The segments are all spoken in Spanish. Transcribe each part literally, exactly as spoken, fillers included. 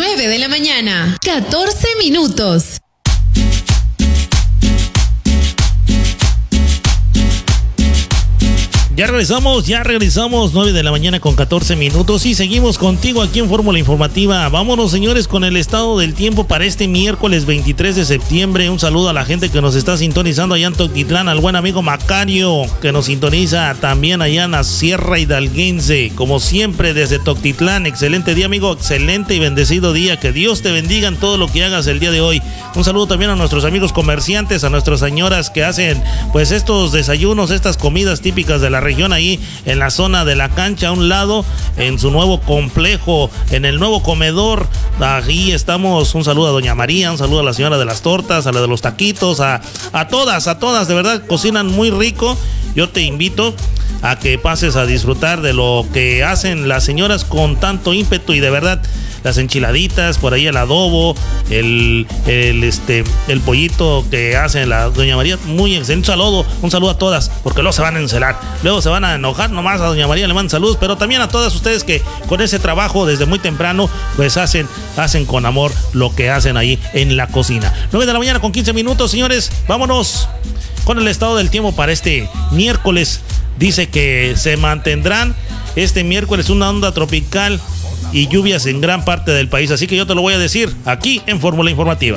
nueve de la mañana, catorce minutos. Ya regresamos, ya regresamos, nueve de la mañana con catorce minutos y seguimos contigo aquí en Fórmula Informativa. Vámonos, señores, con el estado del tiempo para este miércoles veintitrés de septiembre. Un saludo a la gente que nos está sintonizando allá en Toctitlán, al buen amigo Macario, que nos sintoniza también allá en la Sierra Hidalguense. Como siempre, desde Toctitlán, excelente día, amigo, excelente y bendecido día. Que Dios te bendiga en todo lo que hagas el día de hoy. Un saludo también a nuestros amigos comerciantes, a nuestras señoras que hacen pues estos desayunos, estas comidas típicas de la región ahí en la zona de la cancha a un lado, en su nuevo complejo, en el nuevo comedor. Ahí estamos. Un saludo a doña María, un saludo a la señora de las tortas, a la de los taquitos, a, a todas, a todas, de verdad cocinan muy rico. Yo te invito a que pases a disfrutar de lo que hacen las señoras con tanto ímpetu y de verdad las enchiladitas, por ahí el adobo, el, el, este, el pollito que hace la doña María, muy excelente. Un saludo, un saludo a todas, porque luego se van a encelar, luego se van a enojar. Nomás a doña María le mandan saludos, pero también a todas ustedes que con ese trabajo desde muy temprano, pues hacen, hacen con amor lo que hacen ahí en la cocina. nueve de la mañana con quince minutos, señores, vámonos con el estado del tiempo para este miércoles. Dice que se mantendrán este miércoles una onda tropical y lluvias en gran parte del país, así que yo te lo voy a decir aquí en Fórmula Informativa.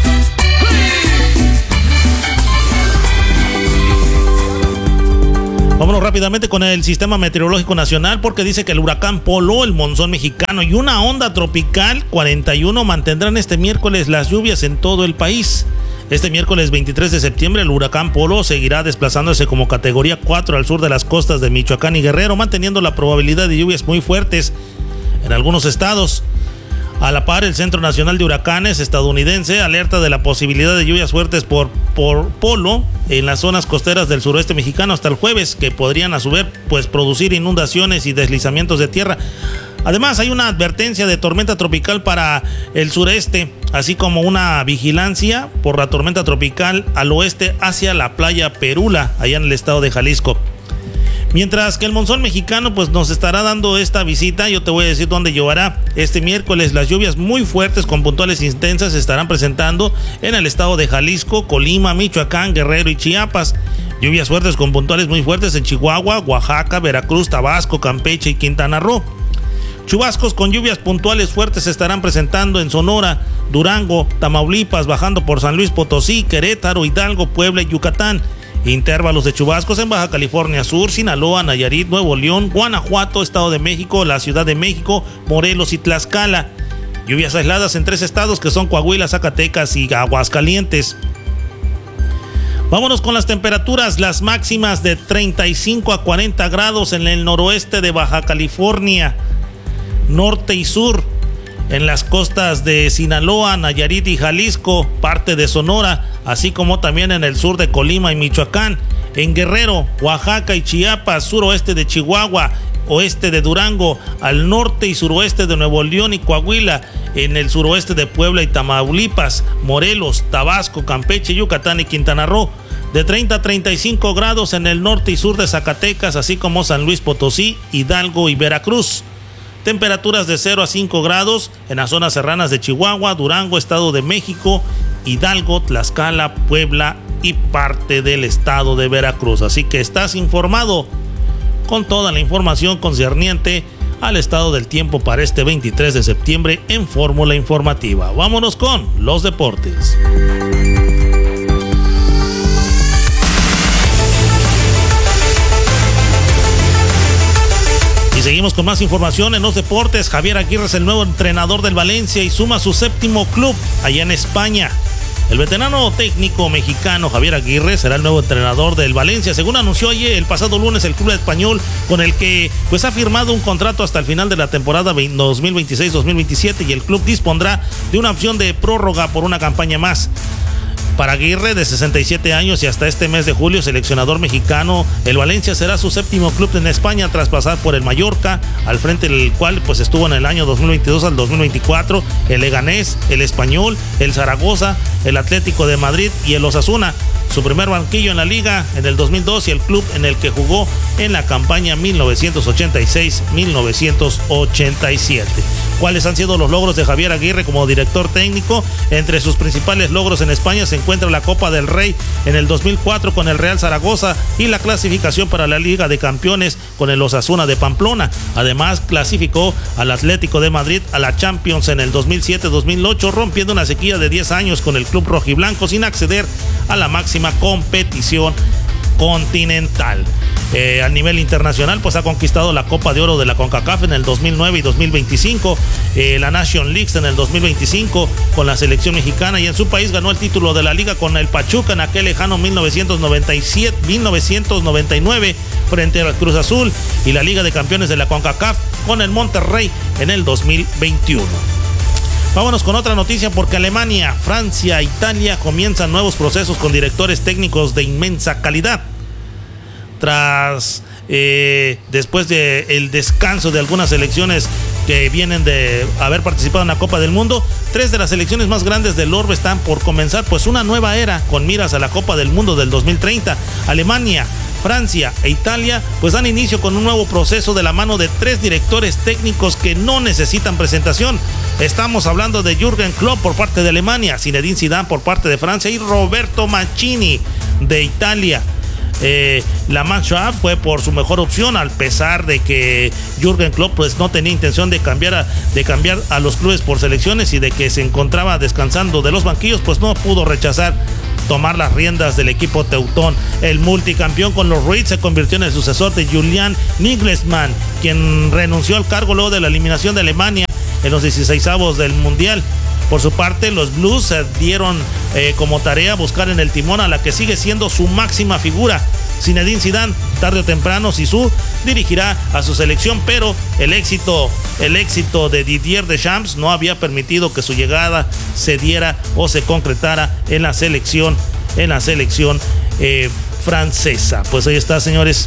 Vámonos rápidamente con el Sistema Meteorológico Nacional, porque dice que el huracán Polo, el monzón mexicano y una onda tropical cuarenta y uno mantendrán este miércoles las lluvias en todo el país. Este miércoles veintitrés de septiembre, el huracán Polo seguirá desplazándose como categoría cuatro al sur de las costas de Michoacán y Guerrero, manteniendo la probabilidad de lluvias muy fuertes en algunos estados. A la par, el Centro Nacional de Huracanes estadounidense alerta de la posibilidad de lluvias fuertes por, por Polo en las zonas costeras del suroeste mexicano hasta el jueves, que podrían a su vez pues, producir inundaciones y deslizamientos de tierra. Además, hay una advertencia de tormenta tropical para el sureste, así como una vigilancia por la tormenta tropical al oeste hacia la playa Perula, allá en el estado de Jalisco. Mientras que el monzón mexicano pues nos estará dando esta visita, yo te voy a decir dónde lloverá. Este miércoles las lluvias muy fuertes con puntuales intensas se estarán presentando en el estado de Jalisco, Colima, Michoacán, Guerrero y Chiapas. Lluvias fuertes con puntuales muy fuertes en Chihuahua, Oaxaca, Veracruz, Tabasco, Campeche y Quintana Roo. Chubascos con lluvias puntuales fuertes se estarán presentando en Sonora, Durango, Tamaulipas, bajando por San Luis Potosí, Querétaro, Hidalgo, Puebla y Yucatán. Intervalos de chubascos en Baja California Sur, Sinaloa, Nayarit, Nuevo León, Guanajuato, Estado de México, la Ciudad de México, Morelos y Tlaxcala. Lluvias aisladas en tres estados que son Coahuila, Zacatecas y Aguascalientes. Vámonos con las temperaturas, las máximas de treinta y cinco a cuarenta grados en el noroeste de Baja California, norte y sur, en las costas de Sinaloa, Nayarit y Jalisco, parte de Sonora, así como también en el sur de Colima y Michoacán, en Guerrero, Oaxaca y Chiapas, suroeste de Chihuahua, oeste de Durango, al norte y suroeste de Nuevo León y Coahuila, en el suroeste de Puebla y Tamaulipas, Morelos, Tabasco, Campeche, Yucatán y Quintana Roo, de treinta a treinta y cinco grados en el norte y sur de Zacatecas, así como San Luis Potosí, Hidalgo y Veracruz. Temperaturas de cero a cinco grados en las zonas serranas de Chihuahua, Durango, Estado de México, Hidalgo, Tlaxcala, Puebla y parte del estado de Veracruz. Así que estás informado con toda la información concerniente al estado del tiempo para este veintitrés de septiembre en Fórmula Informativa. Vámonos con los deportes. Y seguimos con más información en los deportes. Javier Aguirre es el nuevo entrenador del Valencia y suma su séptimo club allá en España. El veterano técnico mexicano Javier Aguirre será el nuevo entrenador del Valencia, según anunció ayer el pasado lunes el club español, con el que pues ha firmado un contrato hasta el final de la temporada dos mil veintiséis dos mil veintisiete, y el club dispondrá de una opción de prórroga por una campaña más. Para Aguirre, de sesenta y siete años y hasta este mes de julio seleccionador mexicano, el Valencia será su séptimo club en España tras pasar por el Mallorca, al frente del cual pues estuvo en el año dos mil veintidós al dos mil veinticuatro, el Leganés, el Español, el Zaragoza, el Atlético de Madrid y el Osasuna. Su primer banquillo en la liga en el dos mil dos y el club en el que jugó en la campaña mil novecientos ochenta y seis mil novecientos ochenta y siete. ¿Cuáles han sido los logros de Javier Aguirre como director técnico? Entre sus principales logros en España se encuentra la Copa del Rey en el dos mil cuatro con el Real Zaragoza y la clasificación para la Liga de Campeones con el Osasuna de Pamplona. Además, clasificó al Atlético de Madrid a la Champions en el dos mil siete dos mil ocho, rompiendo una sequía de diez años con el club rojiblanco sin acceder a la máxima competición continental. Eh, a nivel internacional, pues ha conquistado la Copa de Oro de la CONCACAF en el dos mil nueve y dos mil veinticinco, eh, la Nation League en el dos mil veinticinco con la selección mexicana, y en su país ganó el título de la Liga con el Pachuca en aquel lejano mil novecientos noventa y siete, mil novecientos noventa y nueve frente al Cruz Azul, y la Liga de Campeones de la CONCACAF con el Monterrey en el dos mil veintiuno. Vámonos con otra noticia, porque Alemania, Francia, Italia comienzan nuevos procesos con directores técnicos de inmensa calidad. Tras, eh, después del descanso de algunas selecciones que vienen de haber participado en la Copa del Mundo, tres de las selecciones más grandes del orbe están por comenzar pues una nueva era con miras a la Copa del Mundo del dos mil treinta. Alemania, Francia e Italia pues dan inicio con un nuevo proceso de la mano de tres directores técnicos que no necesitan presentación. Estamos hablando de Jürgen Klopp por parte de Alemania, Zinedine Zidane por parte de Francia y Roberto Mancini de Italia. Eh, la Mannschaft fue por su mejor opción, a pesar de que Jürgen Klopp pues no tenía intención de cambiar a, de cambiar a los clubes por selecciones, y de que se encontraba descansando de los banquillos, pues no pudo rechazar tomar las riendas del equipo teutón. El multicampeón con los Reds se convirtió en el sucesor de Julian Nagelsmann, quien renunció al cargo luego de la eliminación de Alemania en los dieciseisavos del Mundial. Por su parte, los Blues se dieron eh, como tarea buscar en el timón a la que sigue siendo su máxima figura. Zinedine Zidane, tarde o temprano, Zizou dirigirá a su selección, pero el éxito, el éxito de Didier Deschamps no había permitido que su llegada se diera o se concretara en la selección, en la selección eh, francesa. Pues ahí está, señores.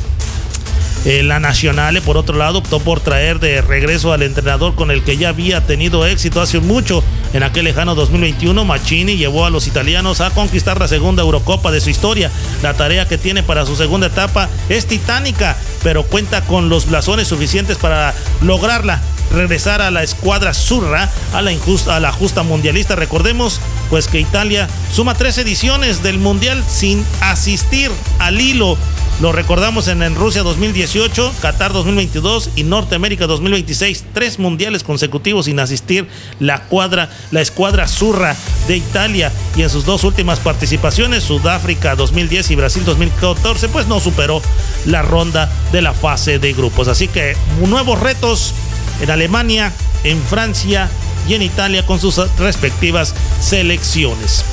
Eh, la Nacional, por otro lado, optó por traer de regreso al entrenador con el que ya había tenido éxito hace mucho. En aquel lejano dos mil veintiuno, Mancini llevó a los italianos a conquistar la segunda Eurocopa de su historia. La tarea que tiene para su segunda etapa es titánica, pero cuenta con los blasones suficientes para lograrla. Regresar a la escuadra azzurra, a la, injusta, a la justa mundialista. Recordemos pues que Italia suma tres ediciones del Mundial sin asistir al hilo. Lo recordamos en, en Rusia dos mil dieciocho, Qatar dos mil veintidós y Norteamérica dos mil veintiséis. Tres mundiales consecutivos sin asistir la cuadra, la escuadra azzurra de Italia. Y en sus dos últimas participaciones, Sudáfrica dos mil diez y Brasil dos mil catorce, pues no superó la ronda de la fase de grupos. Así que nuevos retos en Alemania, en Francia y en Italia con sus respectivas selecciones.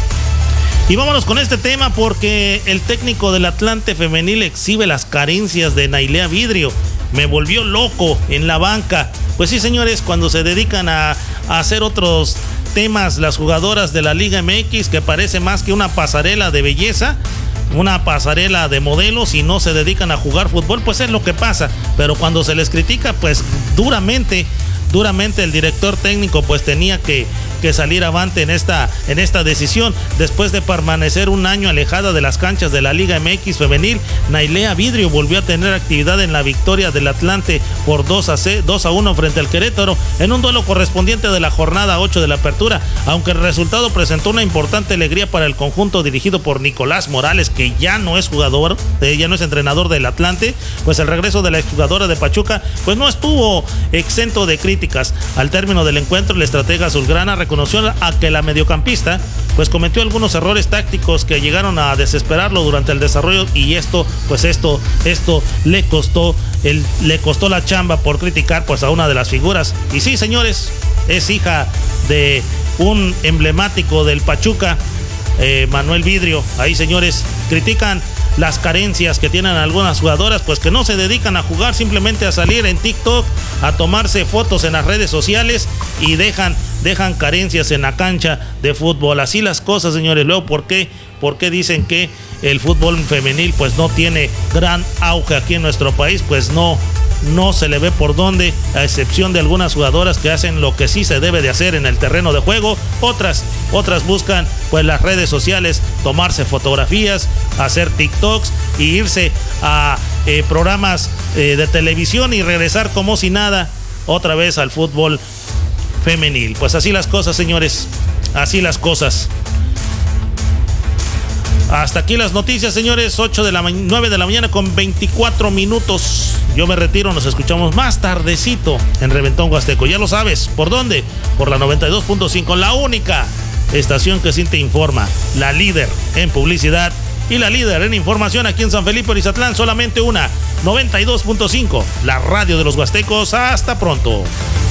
Y vámonos con este tema, porque el técnico del Atlante femenil exhibe las carencias de Nailea Vidrio. Me volvió loco en la banca. Pues sí, señores, cuando se dedican a, a hacer otros temas las jugadoras de la Liga M X, que parece más que una pasarela de belleza, una pasarela de modelos, y no se dedican a jugar fútbol, pues es lo que pasa. Pero cuando se les critica, pues duramente, duramente el director técnico pues tenía que, que salir avante en esta, en esta decisión. Después de permanecer un año alejada de las canchas de la Liga M X femenil, Nailea Vidrio volvió a tener actividad en la victoria del Atlante por dos a uno frente al Querétaro, en un duelo correspondiente de la jornada ocho de la apertura. Aunque el resultado presentó una importante alegría para el conjunto dirigido por Nicolás Morales, que ya no es jugador, eh, ya no es entrenador del Atlante, pues el regreso de la exjugadora de Pachuca pues no estuvo exento de críticas. Al término del encuentro, el estratega azulgrana reconoció a que la mediocampista pues cometió algunos errores tácticos que llegaron a desesperarlo durante el desarrollo, y esto pues esto esto le costó el, le costó la chamba por criticar pues a una de las figuras. Y sí, señores, es hija de un emblemático del Pachuca, eh, Manuel Vidrio. Ahí, señores, critican las carencias que tienen algunas jugadoras, pues que no se dedican a jugar, simplemente a salir en TikTok, a tomarse fotos en las redes sociales, y dejan, dejan carencias en la cancha de fútbol. Así las cosas, señores. Luego, ¿por qué? ¿Por qué dicen que el fútbol femenil pues no tiene gran auge aquí en nuestro país? Pues no, no se le ve por dónde, a excepción de algunas jugadoras que hacen lo que sí se debe de hacer en el terreno de juego. Otras, otras buscan pues las redes sociales, tomarse fotografías, hacer TikToks y irse a eh, programas eh, de televisión y regresar como si nada otra vez al fútbol femenil. Pues así las cosas, señores, así las cosas. Hasta aquí las noticias, señores. ocho de la ma- nueve de la mañana con veinticuatro minutos. Yo me retiro, nos escuchamos más tardecito en Reventón Huasteco. Ya lo sabes, ¿por dónde? Por la noventa y dos punto cinco, la única estación que sí te informa, la líder en publicidad y la líder en información aquí en San Felipe Orizatlán. Solamente una, noventa y dos punto cinco, la radio de los huastecos. Hasta pronto.